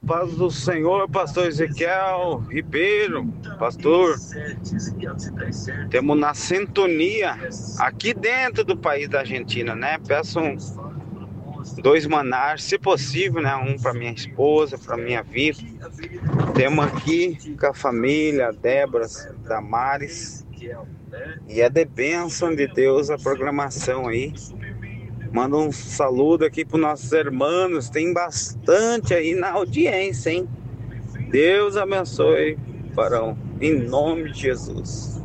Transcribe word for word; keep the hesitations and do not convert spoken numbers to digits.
paz do Senhor, pastor Ezequiel Ribeiro, pastor. Temos na sintonia aqui dentro do país da Argentina, né? Peço um, dois manar, se possível, né? Um para minha esposa, para minha vida. Temos aqui com a família, a Débora, Damares. E é de bênção de Deus a programação aí. Manda um saludo aqui para os nossos irmãos. Tem bastante aí na audiência, hein? Deus abençoe, Barão. Em nome de Jesus.